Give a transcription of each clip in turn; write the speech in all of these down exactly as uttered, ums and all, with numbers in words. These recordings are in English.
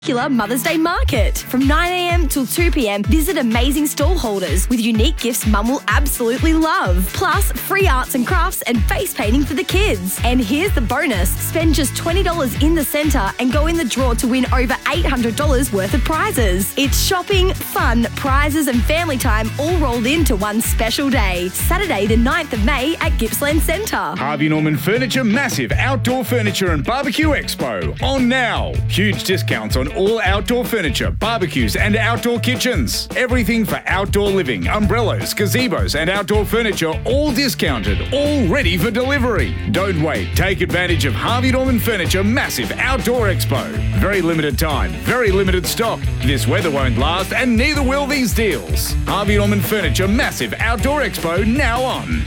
Mother's Day Market. From nine a m till two p m, visit amazing stall holders with unique gifts Mum will absolutely love. Plus, free arts and crafts and face painting for the kids. And here's the bonus. Spend just twenty dollars in the centre and go in the draw to win over eight hundred dollars worth of prizes. It's shopping, fun, prizes and family time all rolled into one special day. Saturday the ninth of May at Gippsland Centre. Harvey Norman Furniture Massive Outdoor Furniture and Barbecue Expo. On now. Huge discounts on all outdoor furniture, barbecues and outdoor kitchens. Everything for outdoor living, umbrellas, gazebos and outdoor furniture, all discounted, all ready for delivery. Don't wait. Take advantage of Harvey Norman Furniture Massive Outdoor Expo. Very limited time, very limited stock. This weather won't last and neither will these deals. Harvey Norman Furniture Massive Outdoor Expo now on.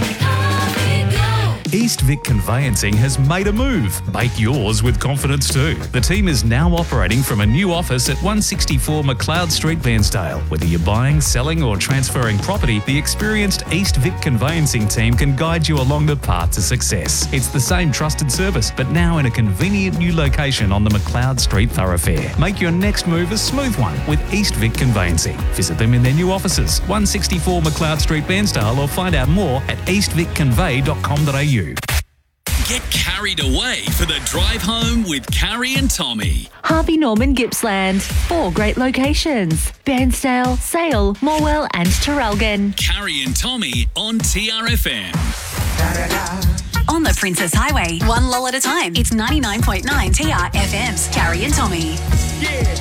East Vic Conveyancing has made a move. Make yours with confidence too. The team is now operating from a new office at one sixty-four McLeod Street, Bairnsdale. Whether you're buying, selling or transferring property, the experienced East Vic Conveyancing team can guide you along the path to success. It's the same trusted service, but now in a convenient new location on the McLeod Street thoroughfare. Make your next move a smooth one with East Vic Conveyancing. Visit them in their new offices, one sixty-four McLeod Street, Bairnsdale, or find out more at east vic convey dot com dot a u. Get carried away for the drive home with Carrie and Tommy. Harvey Norman Gippsland. Four great locations. Bairnsdale, Sale, Morwell and Traralgon. Carrie and Tommy on T R F M. On the Princess Highway, one lull at a time. It's ninety-nine point nine T R F M's Carrie and Tommy. Yeah.